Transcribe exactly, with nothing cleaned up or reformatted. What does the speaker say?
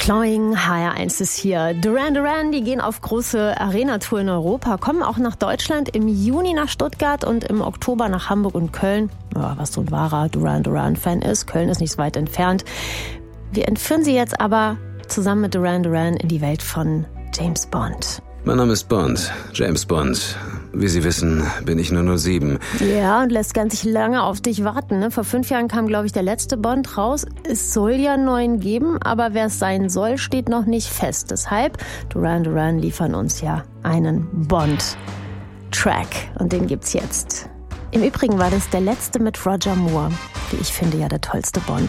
Cloying, H R eins ist hier. Duran Duran, die gehen auf große Arena-Tour in Europa, kommen auch nach Deutschland, im Juni nach Stuttgart und im Oktober nach Hamburg und Köln. Ja, was so ein wahrer Duran Duran-Fan ist, Köln ist nicht so weit entfernt. Wir entführen Sie jetzt aber zusammen mit Duran Duran in die Welt von James Bond. Mein Name ist Bond, James Bond. Wie Sie wissen, bin ich nur null sieben. Ja, und lässt ganz sich lange auf dich warten. Ne? Vor fünf Jahren kam, glaube ich, der letzte Bond raus. Es soll ja einen neuen geben, aber wer es sein soll, steht noch nicht fest. Deshalb, Duran Duran liefern uns ja einen Bond-Track. Und den gibt's jetzt. Im Übrigen war das der letzte mit Roger Moore. Wie ich finde, ja der tollste Bond.